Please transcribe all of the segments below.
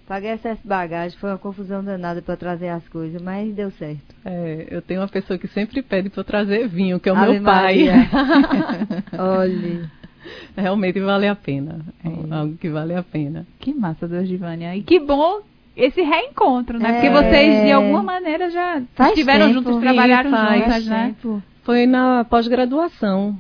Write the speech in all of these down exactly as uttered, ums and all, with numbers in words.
Paguei excesso de bagagem, foi uma confusão danada para trazer as coisas, mas deu certo. É, eu tenho uma pessoa que sempre pede para eu trazer vinho, que é o Ave meu pai. Olha. Realmente vale a pena. É. Algo que vale a pena. Que massa, Dona Givânia. E que bom esse reencontro, né? É. Porque vocês, de alguma maneira, já Faz estiveram tempo. juntos, trabalharam Faz juntas, né? Tempo. Foi na pós-graduação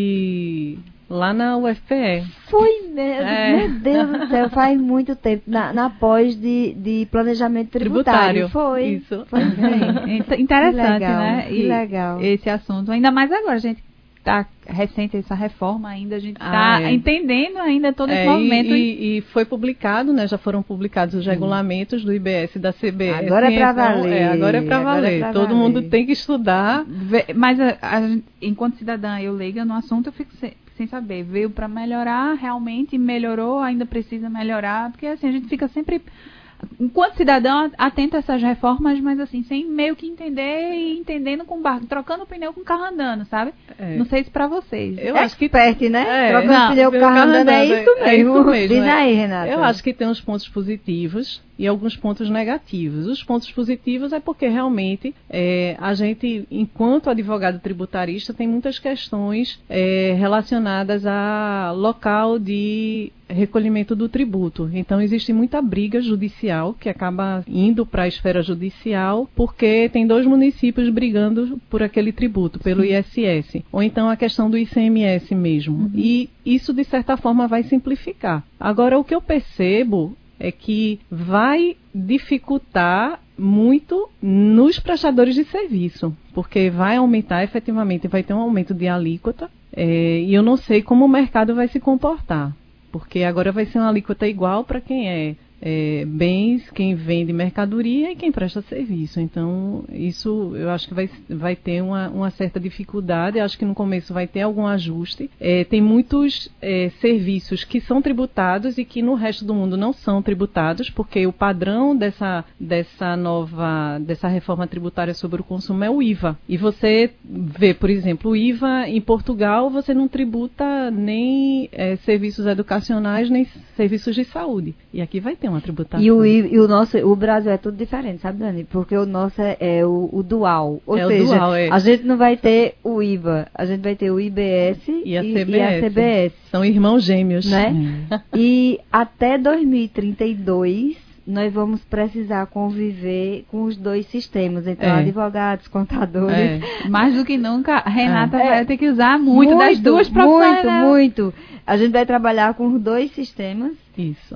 de lá na U F P E. Foi mesmo, É. meu Deus do céu, faz muito tempo, na, na pós de, de planejamento tributário, Tributário, foi, isso. foi bem. Int- Interessante, Que legal, né? que E legal. esse assunto, ainda mais agora, a gente tá recente essa reforma ainda, a gente Ah, tá é. entendendo ainda todo esse É, movimento. e, e, e foi publicado, né? Já foram publicados os regulamentos do I B S e da C B S. Agora é pra então, valer. É, agora é pra Agora é valer. pra Todo valer. mundo tem que estudar. Vê- Mas, a- a- enquanto cidadã, eu leiga no assunto, eu fico sem, sem saber. Veio para melhorar, realmente melhorou, ainda precisa melhorar, porque assim, a gente fica sempre, enquanto cidadão, atento a essas reformas, mas assim, sem meio que entender e entendendo com o barco, trocando pneu com o carro andando, sabe? É. Não sei se para vocês. Eu acho que Expert, né? É, Trocando não, pneu com o carro andando, é isso mesmo. é isso mesmo, Diz é. aí, Renata. Eu acho que tem uns pontos positivos e alguns pontos negativos. Os pontos positivos é porque realmente é, a gente, enquanto advogado tributarista, tem muitas questões é, relacionadas a local de recolhimento do tributo. Então existe muita briga judicial que acaba indo para a esfera judicial porque tem dois municípios brigando por aquele tributo, pelo I S S. Ou então a questão do I C M S mesmo. Uhum. E isso, de certa forma, vai simplificar. Agora, o que eu percebo é que vai dificultar muito nos prestadores de serviço, porque vai aumentar efetivamente, vai ter um aumento de alíquota, é, e eu não sei como o mercado vai se comportar, porque agora vai ser uma alíquota igual para quem é, é bens, quem vende mercadoria e quem presta serviço. Então, isso eu acho que vai, vai ter uma, uma certa dificuldade. Eu acho que no começo vai ter algum ajuste. É, tem muitos é, serviços que são tributados e que no resto do mundo não são tributados, porque o padrão dessa, dessa nova, dessa reforma tributária sobre o consumo é o I V A. E você vê, por exemplo, o I V A em Portugal, você não tributa nem é, serviços educacionais, nem serviços de saúde. E aqui vai ter uma tributação. E o, I- e o nosso, o Brasil é tudo diferente, sabe, Dani? Porque o nosso é, é o, o dual. Ou É o seja, dual, é. a gente não vai ter o I V A, a gente vai ter o I B S E a e, C B S. e a C B S, São irmãos gêmeos. né? E até dois mil e trinta e dois nós vamos precisar conviver com os dois sistemas. Então, É. advogados, contadores. É. Mais do que nunca, a Renata É. vai ter que usar muito, das duas profissões. Muito, né? muito. A gente vai trabalhar com os dois sistemas. Isso.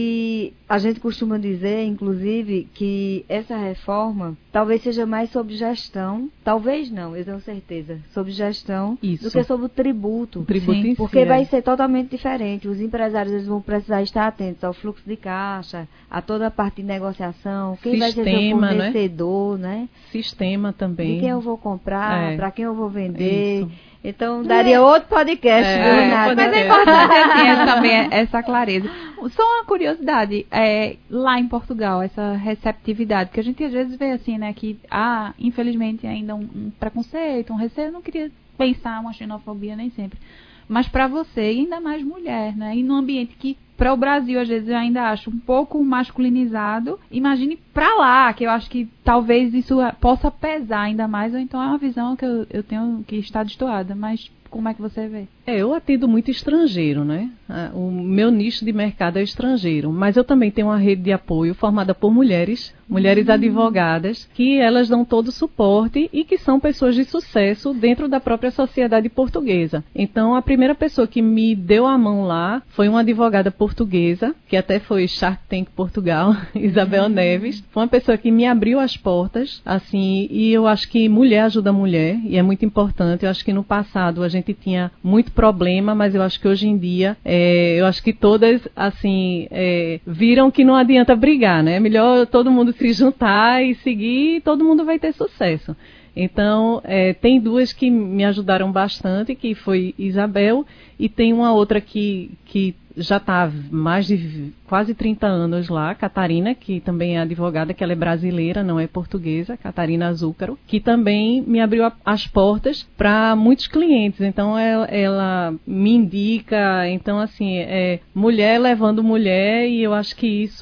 E a gente costuma dizer, inclusive, que essa reforma talvez seja mais sobre gestão, talvez não, eu tenho certeza, sobre gestão Isso. do que sobre o tributo. O tributo Sim, em si, Porque é. vai ser totalmente diferente. Os empresários eles vão precisar estar atentos ao fluxo de caixa, a toda a parte de negociação, quem vai ser seu Sistema, né? fornecedor, né? Sistema também. De quem eu vou comprar, É. para quem eu vou vender. Isso. Então, daria outro podcast, É, viu, é, Renata? Mas é importante assim, essa, também essa clareza. Só uma curiosidade, é, lá em Portugal, essa receptividade, que a gente às vezes vê assim, né, que há, infelizmente, ainda um, um preconceito, um receio, eu não queria pensar uma xenofobia nem sempre. Mas para você, e ainda mais mulher, né, e num ambiente que para o Brasil, às vezes, eu ainda acho um pouco masculinizado, imagine para lá, que eu acho que talvez isso possa pesar ainda mais, ou então é uma visão que eu, eu tenho que está destoada, mas como é que você vê? É, eu atendo muito estrangeiro, né? Ah, o meu nicho de mercado é estrangeiro, mas eu também tenho uma rede de apoio formada por mulheres, mulheres Hum. advogadas, que elas dão todo o suporte e que são pessoas de sucesso dentro da própria sociedade portuguesa. Então, a primeira pessoa que me deu a mão lá foi uma advogada portuguesa, que até foi Shark Tank Portugal, Isabel Hum. Neves. Foi uma pessoa que me abriu as portas, assim, e eu acho que mulher ajuda mulher, e é muito importante. Eu acho que no passado a gente tinha muito problema, mas eu acho que hoje em dia, é, eu acho que todas, assim, é, viram que não adianta brigar, né? É melhor todo mundo se juntar e seguir e todo mundo vai ter sucesso. Então, é, tem duas que me ajudaram bastante, que foi Isabel, e tem uma outra que, que já está há mais de quase trinta anos lá, Catarina, que também é advogada, que ela é brasileira, não é portuguesa, Catarina Azúcaro, que também me abriu a, as portas para muitos clientes. Então, ela, ela me indica, então, assim, é mulher levando mulher, e eu acho que isso